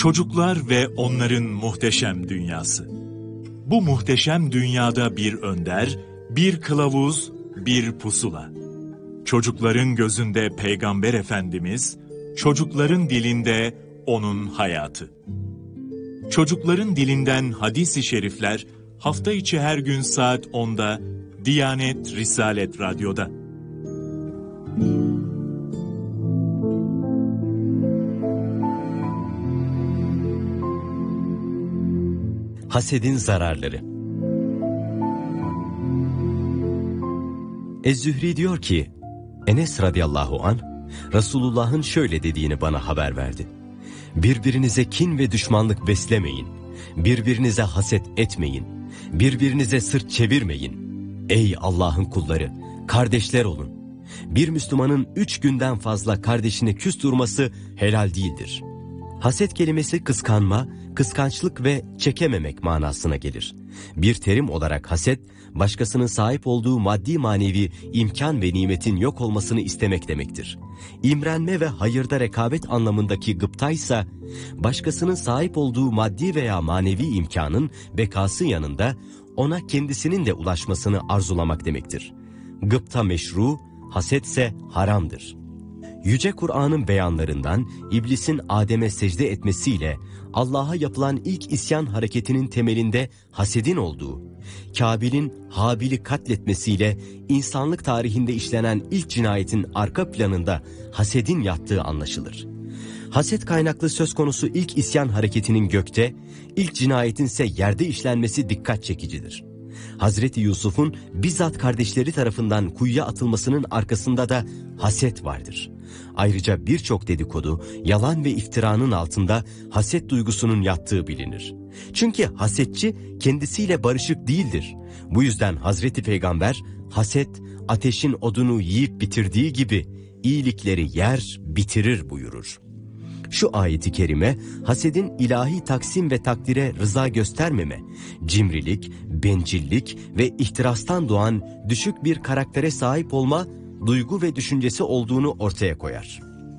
Çocuklar ve onların muhteşem dünyası. Bu muhteşem dünyada bir önder, bir kılavuz, bir pusula. Çocukların gözünde Peygamber Efendimiz, çocukların dilinde onun hayatı. Çocukların dilinden hadis-i şerifler hafta içi her gün saat 10'da Diyanet Risalet Radyo'da. Hasedin zararları. Ez-Zühri diyor ki, Enes radıyallahu anh, Resulullah'ın şöyle dediğini bana haber verdi. Birbirinize kin ve düşmanlık beslemeyin, birbirinize haset etmeyin, birbirinize sırt çevirmeyin. Ey Allah'ın kulları, kardeşler olun. Bir Müslümanın 3 günden fazla kardeşini küs durması helal değildir. Haset kelimesi kıskanma, kıskançlık ve çekememek manasına gelir. Bir terim olarak haset, başkasının sahip olduğu maddi manevi imkan ve nimetin yok olmasını istemek demektir. İmrenme ve hayırda rekabet anlamındaki gıpta ise, başkasının sahip olduğu maddi veya manevi imkanın bekası yanında ona kendisinin de ulaşmasını arzulamak demektir. Gıpta meşru, hasetse haramdır. Yüce Kur'an'ın beyanlarından İblisin Adem'e secde etmesiyle Allah'a yapılan ilk isyan hareketinin temelinde hasedin olduğu, Kabil'in Habil'i katletmesiyle insanlık tarihinde işlenen ilk cinayetin arka planında hasedin yattığı anlaşılır. Haset kaynaklı söz konusu ilk isyan hareketinin gökte, ilk cinayetin ise yerde işlenmesi dikkat çekicidir. Hazreti Yusuf'un bizzat kardeşleri tarafından kuyuya atılmasının arkasında da haset vardır. Ayrıca birçok dedikodu, yalan ve iftiranın altında haset duygusunun yattığı bilinir. Çünkü hasetçi kendisiyle barışık değildir. Bu yüzden Hazreti Peygamber, haset ateşin odunu yiyip bitirdiği gibi iyilikleri yer bitirir buyurur. Şu ayeti kerime, hasedin ilahi taksim ve takdire rıza göstermeme, cimrilik, bencillik ve ihtirastan doğan düşük bir karaktere sahip olma duygu ve düşüncesi olduğunu ortaya koyar.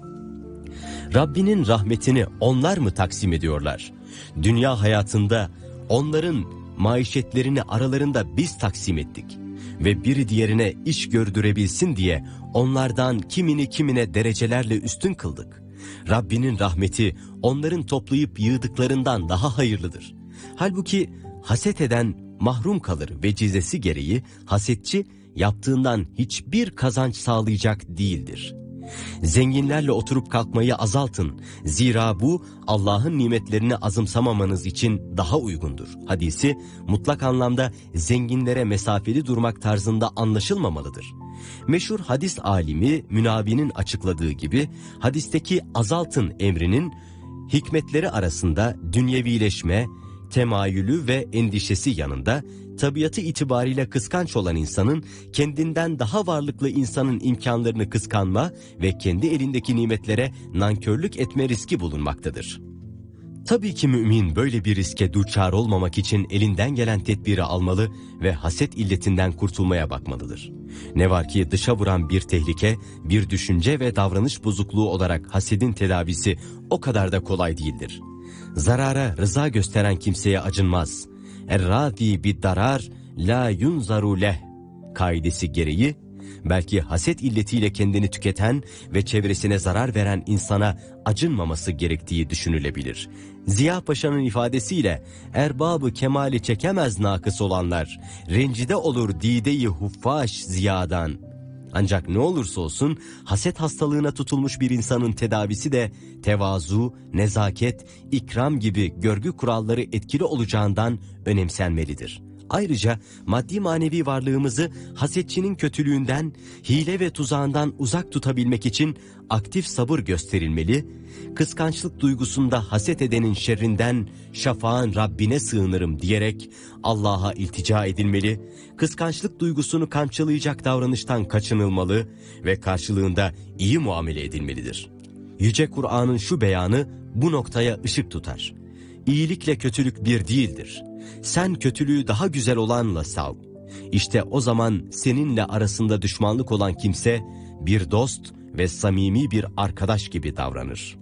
Rabbinin rahmetini onlar mı taksim ediyorlar? Dünya hayatında onların maişetlerini aralarında biz taksim ettik ve biri diğerine iş gördürebilsin diye onlardan kimini kimine derecelerle üstün kıldık. Rabbinin rahmeti onların toplayıp yığdıklarından daha hayırlıdır. Halbuki haset eden mahrum kalır ve cezesi gereği hasetçi yaptığından hiçbir kazanç sağlayacak değildir. Zenginlerle oturup kalkmayı azaltın. Zira bu Allah'ın nimetlerini azımsamamanız için daha uygundur. Hadisi mutlak anlamda zenginlere mesafeli durmak tarzında anlaşılmamalıdır. Meşhur hadis alimi Münavi'nin açıkladığı gibi hadisteki azaltın emrinin hikmetleri arasında dünyevileşme, temayülü ve endişesi yanında tabiatı itibariyle kıskanç olan insanın kendinden daha varlıklı insanın imkanlarını kıskanma ve kendi elindeki nimetlere nankörlük etme riski bulunmaktadır. Tabii ki mümin böyle bir riske duçar olmamak için elinden gelen tedbiri almalı ve haset illetinden kurtulmaya bakmalıdır. Ne var ki dışa vuran bir tehlike, bir düşünce ve davranış bozukluğu olarak hasedin tedavisi o kadar da kolay değildir. Zarara rıza gösteren kimseye acınmaz. Er-râdi bid-darar la yunzaru leh kaidesi gereği, belki haset illetiyle kendini tüketen ve çevresine zarar veren insana acınmaması gerektiği düşünülebilir. Ziya Paşa'nın ifadesiyle, erbabı kemali çekemez nakıs olanlar, rencide olur dide-i huffaş ziyadan. Ancak ne olursa olsun haset hastalığına tutulmuş bir insanın tedavisi de tevazu, nezaket, ikram gibi görgü kuralları etkili olacağından önemsenmelidir. Ayrıca maddi manevi varlığımızı hasetçinin kötülüğünden, hile ve tuzağından uzak tutabilmek için aktif sabır gösterilmeli, kıskançlık duygusunda haset edenin şerrinden şafağın Rabbine sığınırım diyerek Allah'a iltica edilmeli, kıskançlık duygusunu kamçılayacak davranıştan kaçınılmalı ve karşılığında iyi muamele edilmelidir. Yüce Kur'an'ın şu beyanı bu noktaya ışık tutar. İyilikle kötülük bir değildir. Sen kötülüğü daha güzel olanla sav. İşte o zaman seninle arasında düşmanlık olan kimse bir dost ve samimi bir arkadaş gibi davranır.